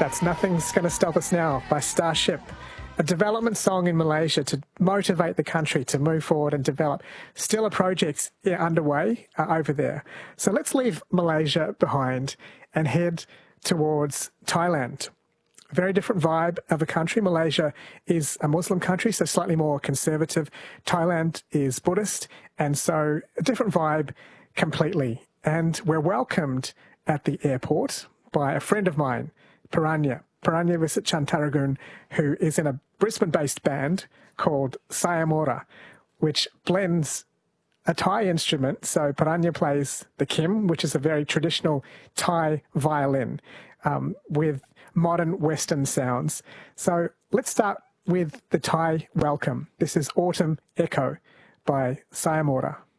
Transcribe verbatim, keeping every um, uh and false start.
That's Nothing's Gonna Stop Us Now by Starship, a development song in Malaysia to motivate the country to move forward and develop. Still a project underway uh, over there. So let's leave Malaysia behind and head towards Thailand. A very different vibe of a country. Malaysia is a Muslim country, so slightly more conservative. Thailand is Buddhist, and so a different vibe completely. And we're welcomed at the airport by a friend of mine, Piranha. Piranha Visitchantaragun, who is in a Brisbane-based band called Sayamora, which blends a Thai instrument. So Piranha plays the kim, which is a very traditional Thai violin, um, with modern Western sounds. So let's start with the Thai welcome. This is Autumn Echo by Sayamora.